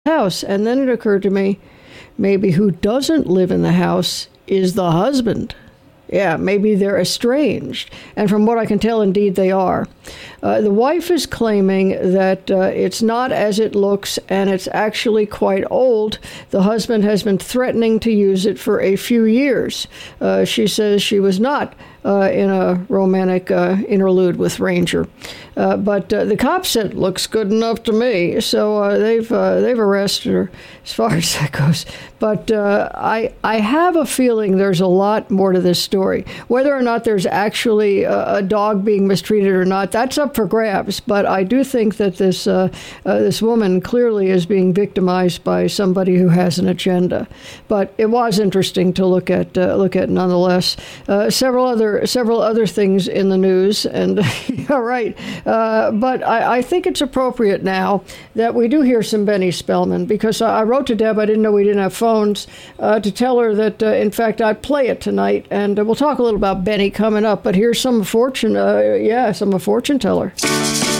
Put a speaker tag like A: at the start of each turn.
A: house. And then it occurred to me, maybe who doesn't live in the house is the husband. Yeah, maybe they're estranged. And from what I can tell, indeed, they are. The wife is claiming that it's not as it looks, and it's actually quite old. The husband has been threatening to use it for a few years. She says she was not in a romantic interlude with Ranger. But the cop said, looks good enough to me. So they've arrested her as far as that goes. But I have a feeling there's a lot more to this story. Whether or not there's actually a dog being mistreated or not, that's up for grabs. But I do think that this woman clearly is being victimized by somebody who has an agenda. But it was interesting to look at nonetheless. Several other things in the news, and yeah, right. But I think it's appropriate now that we do hear some Benny Spellman, because I wrote to Deb, I didn't know we didn't have phones, to tell her that, in fact, I'd play it tonight, and we'll talk a little about Benny coming up, but here's some fortune teller.